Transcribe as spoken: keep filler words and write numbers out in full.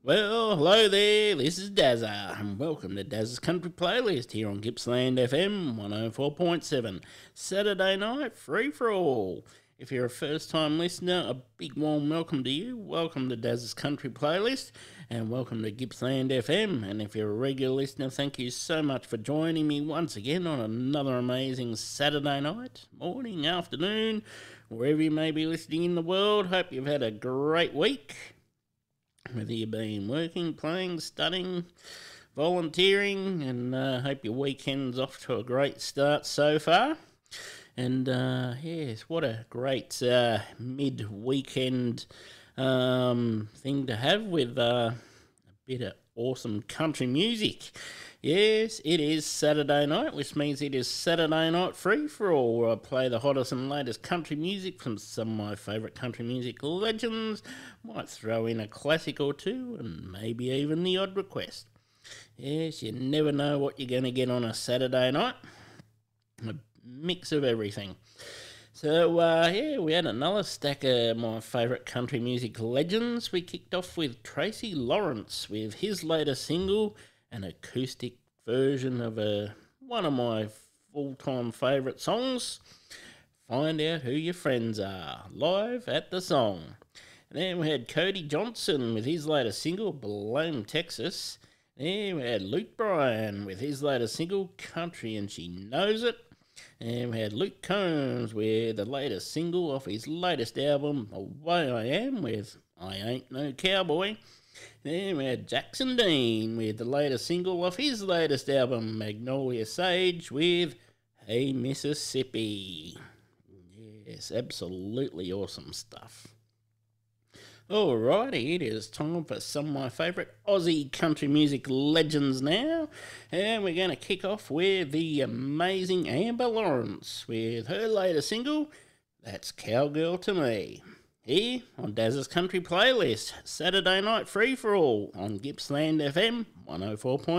Well, hello there, this is Dazza, and welcome to Dazza's Country Playlist here on Gippsland F M one oh four point seven, Saturday night free for all. If you're a first time listener, a big warm welcome to you. Welcome to Dazza's Country Playlist, and welcome to Gippsland F M. And if you're a regular listener, thank you so much for joining me once again on another amazing Saturday night, morning, afternoon, wherever you may be listening in the world. Hope you've had a great week. Whether you've been working, playing, studying, volunteering, and uh, hope your weekend's off to a great start so far. And uh, yes, what a great uh, mid-weekend um, thing to have with uh, a bit of awesome country music. Yes, it is Saturday night, which means it is Saturday night free for all, where I play the hottest and latest country music from some of my favourite country music legends. Might throw in a classic or two, and maybe even the odd request. Yes, you never know what you're going to get on a Saturday night. A mix of everything. So, uh, yeah, we had another stack of my favourite country music legends. We kicked off with Tracy Lawrence with his latest single, an acoustic version of a, one of my full-time favourite songs, Find Out Who Your Friends Are, live at the Song. And then we had Cody Johnson with his latest single, Blame Texas. Then we had Luke Bryan with his latest single, Country and She Knows It. And we had Luke Combs with the latest single off his latest album, Away I Am, with I Ain't No Cowboy. Then we had Jackson Dean with the latest single off his latest album, Magnolia Sage, with Hey Mississippi. Yes, absolutely awesome stuff. Alrighty, it is time for some of my favourite Aussie country music legends now. And we're going to kick off with the amazing Amber Lawrence with her latest single, That's Cowgirl to Me. Here on Dazza's Country Playlist, Saturday night free for all on Gippsland F M one oh four point seven.